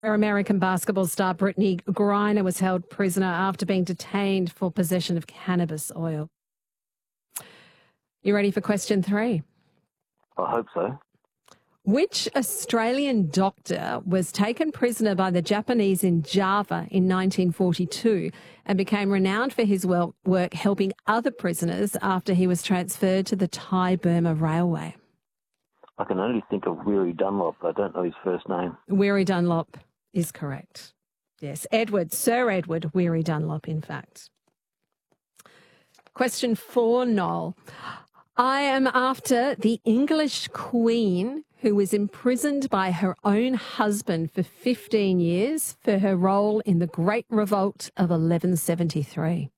American basketball star Brittany Griner was held prisoner after being detained for possession of cannabis oil. You ready for question 3? I hope so. Which Australian doctor was taken prisoner by the Japanese in Java in 1942 and became renowned for his work helping other prisoners after he was transferred to the Thai-Burma Railway? I can only think of Weary Dunlop, but I don't know his first name. Weary Dunlop is correct. Yes, Sir Edward Weary Dunlop, in fact. Question 4, Noel. I am after the English Queen who was imprisoned by her own husband for 15 years for her role in the Great Revolt of 1173.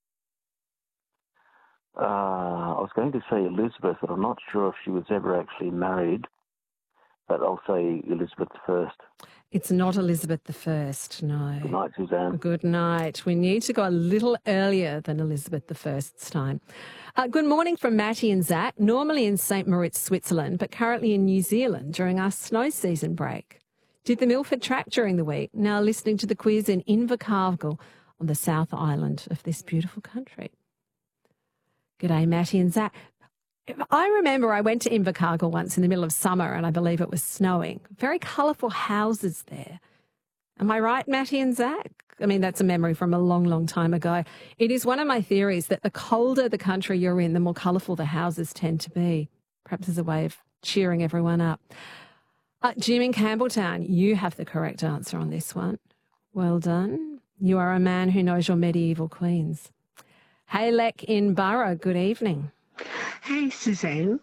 I was going to say Elizabeth, but I'm not sure if she was ever actually married. But I'll say Elizabeth I. It's not Elizabeth I, no. Good night, Suzanne. Good night. We need to go a little earlier than Elizabeth I's time. Good morning from Matty and Zach, normally in St. Moritz, Switzerland, but currently in New Zealand during our snow season break. Did the Milford track during the week, now listening to the quiz in Invercargill on the South Island of this beautiful country. G'day, Matty and Zach. I remember I went to Invercargill once in the middle of summer and I believe it was snowing. Very colourful houses there. Am I right, Matty and Zach? I mean, that's a memory from a long, long time ago. It is one of my theories that the colder the country you're in, the more colourful the houses tend to be. Perhaps as a way of cheering everyone up. Jim in Campbelltown, you have the correct answer on this one. Well done. You are a man who knows your medieval queens. Hey, Lek in Borough, good evening. Hey, Suzanne.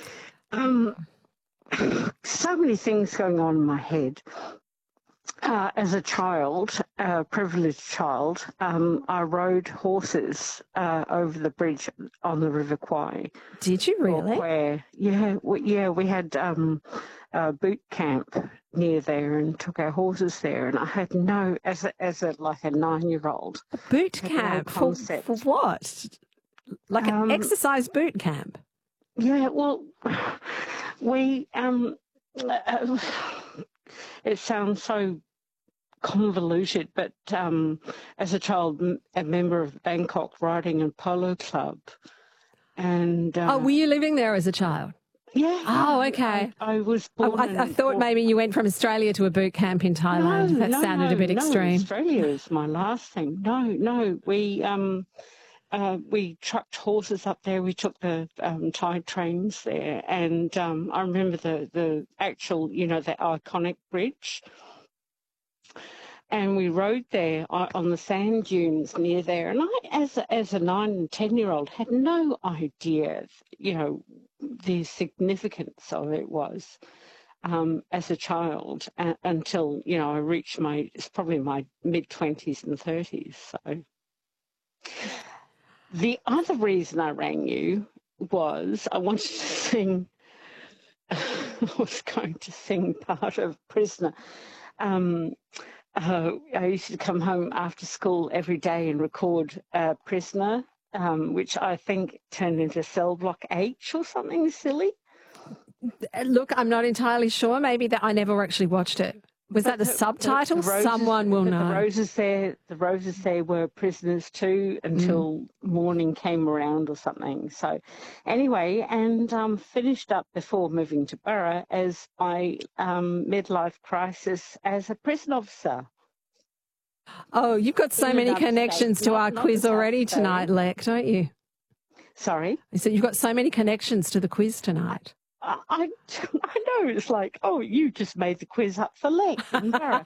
So many things going on in my head. As a child, a privileged child, I rode horses over the bridge on the River Kwai. Did you really? We had a boot camp near there and took our horses there, and I had as a 9-year-old. Boot camp? For what? Like an exercise boot camp? Yeah, well, we, it sounds so convoluted, but as a child, a member of the Bangkok Riding and Polo Club. And were you living there as a child? Yeah. Oh, okay. I was born. I thought maybe you went from Australia to a boot camp in Thailand. That sounded a bit extreme. Australia is my last thing. No. We trucked horses up there. We took the Thai trains there, and I remember the actual, the iconic bridge. And we rode there on the sand dunes near there. And I, as a 9 and 10-year-old, had no idea, the significance of it was as a child until, I reached it's probably my mid-20s and 30s. So the other reason I rang you was I wanted to sing, I was going to sing part of Prisoner. I used to come home after school every day and record Prisoner, which I think turned into Cell Block H or something silly. Look, I'm not entirely sure. Maybe that I never actually watched it. Was that the subtitle? Someone will know. The roses there were prisoners too until morning came around or something. So anyway, and finished up before moving to Borough as my midlife crisis as a prison officer. Oh, you've got so many connections to our quiz already tonight, Lek, don't you? Sorry? I said you've got so many connections to the quiz tonight. I know, it's like, oh, you just made the quiz up for Lek and Borough.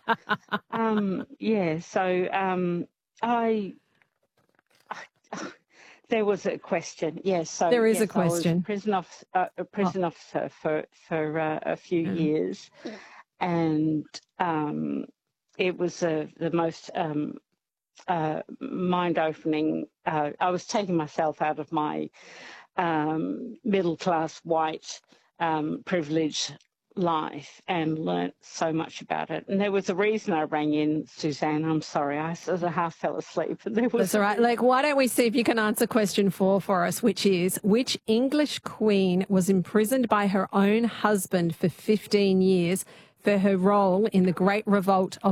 There was a question, yes. So there is a question. I was a prison officer for a few years, and it was the most mind-opening. I was taking myself out of my middle-class white privileged life and learnt so much about it. And there was a reason I rang in, Suzanne. I'm sorry, I sort of half fell asleep. That's all right. Like, why don't we see if you can answer question 4 for us, which is, which English queen was imprisoned by her own husband for 15 years for her role in the Great Revolt of